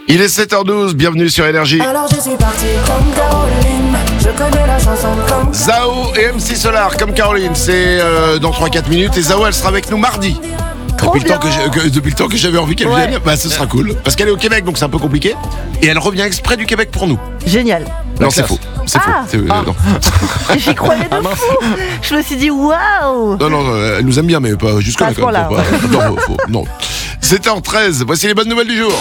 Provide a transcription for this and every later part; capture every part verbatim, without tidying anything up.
Il est sept heures douze, bienvenue sur Énergie. Alors je suis parti comme Caroline, je connais la chanson comme Zao et M C Solar comme Caroline, c'est euh, dans trois à quatre minutes et Zao elle sera avec nous mardi. Trop Depuis le, temps bien. que j'ai- que- depuis le temps que j'avais envie qu'elle Ouais. vienne, bah ce sera cool. Parce qu'elle est au Québec donc c'est un peu compliqué. Et elle revient exprès du Québec pour nous. Génial. Non, La c'est classe. faux. C'est Ah. faux. C'est- euh, Ah. non. J'y croyais de mince. fou. Je me suis dit waouh. non, non, non, elle nous aime bien, mais pas jusque-là. Pas à ce quand même, point-là, faut pas- Non, faut- non. sept heures treize, voici les bonnes nouvelles du jour.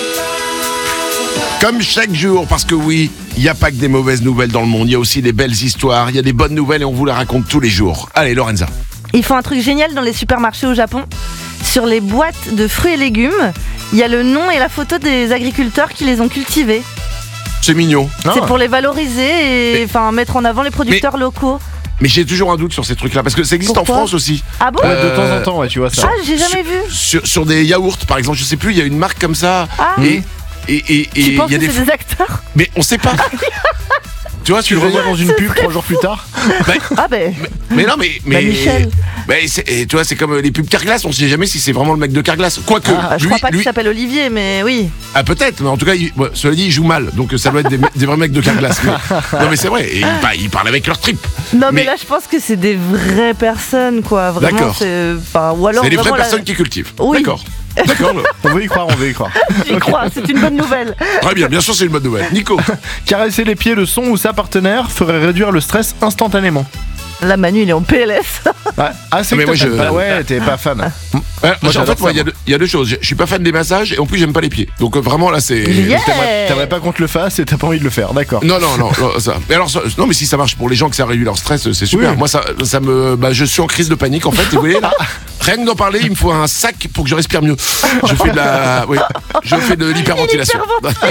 Comme chaque jour, parce que oui, il n'y a pas que des mauvaises nouvelles dans le monde, il y a aussi des belles histoires, il y a des bonnes nouvelles et on vous les raconte tous les jours. Allez, Lorenza. Ils font un truc génial dans les supermarchés au Japon. Sur les boîtes de fruits et légumes, il y a le nom et la photo des agriculteurs qui les ont cultivés. C'est mignon. Ah. C'est pour les valoriser et Mais- enfin mettre en avant les producteurs locaux. Mais j'ai toujours un doute sur ces trucs-là, parce que ça existe Pourquoi en France aussi. Ah bon? Ouais, de temps Euh, en temps, ouais, tu vois ça. Ah, j'ai jamais vu. Sur, sur des yaourts, par exemple, je sais plus, il y a une marque comme ça. Ah. Et et et et Tu il penses y a que des. c'est des acteurs? Mais on sait pas. Tu vois, tu Tu le le revois revois. dans une pub trois jours plus tard. Ah ben. Mais non, mais mais. Bah, Michel. Mais c'est- et tu vois, c'est comme les pubs Carglass. On sait jamais si c'est vraiment le mec de Carglass. Quoique, Ah, je lui, crois pas lui, qu'il s'appelle Olivier, mais oui. ah peut-être, mais en tout cas, il, ouais, cela dit, il joue mal. Donc ça doit être des, me- des vrais mecs de Carglass. Mais- non, mais c'est vrai. Et il, par- il parle avec leur trip. Non, mais, Mais- là, je pense que c'est des vraies personnes, quoi. Vraiment, D'accord. c'est. Enfin, ou alors. C'est des vraies vraiment la- personnes qui cultivent. Oui. D'accord. D'accord. On veut y croire, on veut y croire. J'y crois, c'est une bonne nouvelle. Très bien. Bien sûr, c'est une bonne nouvelle. Nico. Caresser les pieds de son ou sa partenaire ferait réduire le stress instantanément. Là, Manu, il est en P L S. Ouais. Ah, c'est Mais que moi, t'aimes je- pas. Ouais, t'es pas fan. Ouais, Moi, en j'adore fait, moi, ça, il y, a moi. deux- il y a deux choses. Je je suis pas fan des massages et en plus, j'aime pas les pieds. Donc euh, vraiment, là, c'est. Yeah. T'aimerais t'aimerais pas qu'on te le fasse et t'as pas envie de le faire, d'accord. Non, non, non, non, ça. Mais alors, ça- non, mais si ça marche pour les gens que ça réduit leur stress, c'est super. Oui. Moi, ça, ça me, bah, je suis en crise de panique en fait. Vous voyez là, rien que d'en parler, il me faut un sac pour que je respire mieux. Je fais de la, oui, je fais de l'hyperventilation.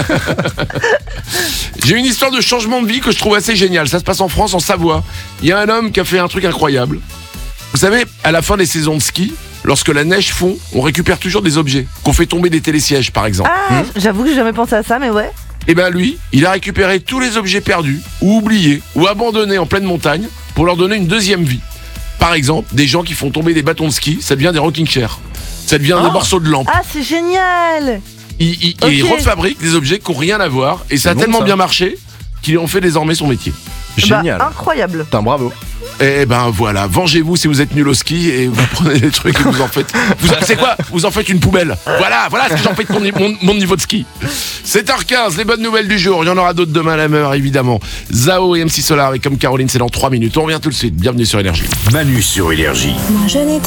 J'ai une histoire de changement de vie que je trouve assez géniale. Ça se passe en France, en Savoie. Il y a un homme qui a fait un truc incroyable. Vous savez, à la fin des saisons de ski, lorsque la neige fond, on récupère toujours des objets. Qu'on fait tomber des télésièges, par exemple. Ah, j'avoue que j'ai jamais pensé à ça, mais ouais. Et ben lui, il a récupéré tous les objets perdus, ou oubliés, ou abandonnés en pleine montagne, pour leur donner une deuxième vie. Par exemple, des gens qui font tomber des bâtons de ski, ça devient des rocking chairs. Ça devient des morceaux de lampe. Ah, c'est génial. Il, il- Ok. il refabrique des objets qui n'ont rien à voir, et ça a bon, tellement ça. bien marché qu'il en fait désormais son métier. Génial. Bah, incroyable. Putain, bravo. Et ben voilà, vengez-vous si vous êtes nul au ski et vous prenez des trucs et vous en faites. Vous c'est quoi? Vous en faites une poubelle. Voilà, voilà ce que j'en fais de mon, mon- mon niveau de ski. sept heures quinze, les bonnes nouvelles du jour. Il y en aura d'autres demain à la même heure, évidemment. Zao et M C Solar et comme Caroline, c'est dans trois minutes. On revient tout de suite. Bienvenue sur Énergie. Manu sur Énergie. Moi je n'étais